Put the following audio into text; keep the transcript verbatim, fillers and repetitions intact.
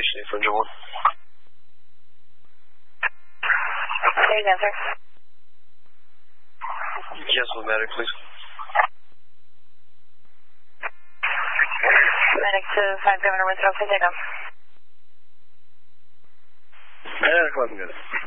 station eight for engine one. Say again, sir. Cancel the medic, please. Medic to five Governor Winthrop, take off. Medic, let me go.